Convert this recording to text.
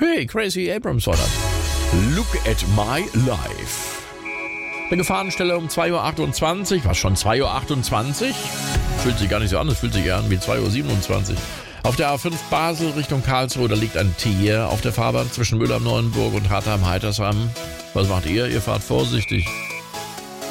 Hey, Crazy Abrams war das. Look at my life. Eine Gefahrenstelle um 2.28 Uhr. Was, schon 2.28 Uhr? Fühlt sich gar nicht so an, es fühlt sich eher an wie 2.27 Uhr. Auf der A5 Basel Richtung Karlsruhe, da liegt ein Tier auf der Fahrbahn zwischen Müller am Neuenburg und Hartheim-Heitersheim. Was macht ihr? Ihr fahrt vorsichtig.